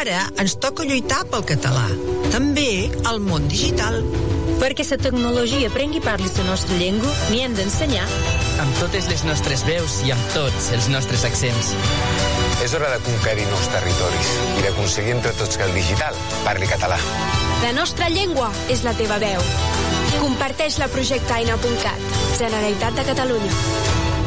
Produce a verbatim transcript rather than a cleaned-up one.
Ara ens toca lluitar pel català, també al món digital. Perquè la tecnologia prengui part de la nostra llengua, n'hi hem d'ensenyar. Amb totes les nostres veus i amb tots els nostres accents. És hora de conquerir nous territoris i d'aconseguir entre tots que el digital parli català. La nostra llengua és la teva veu. Comparteix-la a projecte aina punt cat. Generalitat de Catalunya.